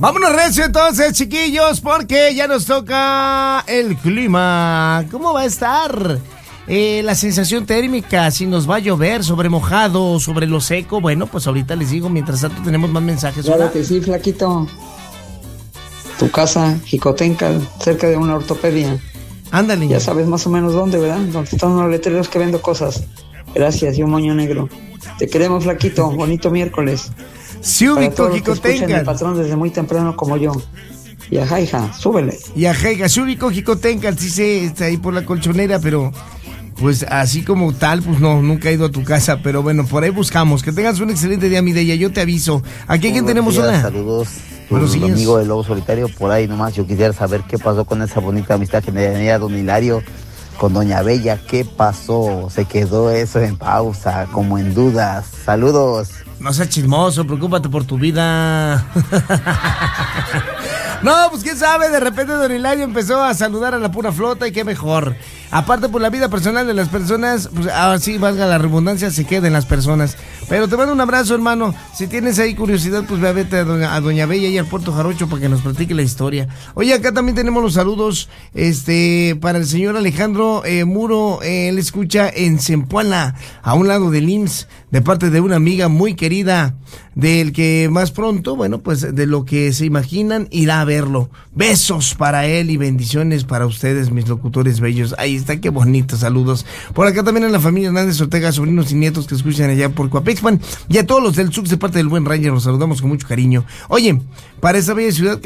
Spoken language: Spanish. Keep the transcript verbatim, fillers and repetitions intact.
Vámonos recio entonces, chiquillos, porque ya nos toca el clima. ¿Cómo va a estar? Eh, la sensación térmica, si nos va a llover, sobre mojado, sobre lo seco. Bueno, pues ahorita les digo, mientras tanto tenemos más mensajes. Claro que sí, flaquito. Tu casa, Jicotencal, cerca de una ortopedia. Ándale. Ya sabes más o menos dónde, ¿verdad? Donde están unos letreros que vendo cosas. Gracias, y un moño negro. Te queremos, flaquito. Bonito miércoles. Sí, ubico, Jicotencal. El patrón desde muy temprano como yo. Y ajá, hija, súbele. Y ajá, hija, sí ubico, Jicotencal, sí sé, está ahí por la colchonera, pero pues así como tal, pues no, nunca he ido a tu casa, pero bueno, por ahí buscamos. Que tengas un excelente día, mi Deya, yo te aviso. ¿Aquí quién tenemos días, una? Saludos, Buenos tu días. amigo del Lobo Solitario, por ahí nomás. Yo quisiera saber qué pasó con esa bonita amistad que tenía don Hilario con doña Bella. ¿Qué pasó? Se quedó eso en pausa, como en dudas. Saludos. No seas chismoso, preocúpate por tu vida. No, pues quién sabe, de repente don Hilario empezó a saludar a la pura flota y qué mejor. Aparte, por la vida personal de las personas, pues así valga la redundancia, se queda en las personas. Pero te mando un abrazo, hermano. Si tienes ahí curiosidad, pues ve a vete a doña, a doña Bella y al Puerto Jarocho para que nos platique la historia. Oye, acá también tenemos los saludos este para el señor Alejandro eh, Muro. Eh, él escucha en Zempoala, a un lado del I M S S, de parte de una amiga muy querida, del que más pronto, bueno, pues de lo que se imaginan, irá a verlo. Besos para él y bendiciones para ustedes, mis locutores bellos. Ahí está, qué bonito, saludos. Por acá también a la familia Hernández Ortega, sobrinos y nietos que escuchan allá por Coapexpan, y a todos los del Sux de parte del buen Ranger, los saludamos con mucho cariño. Oye, para esa bella ciudad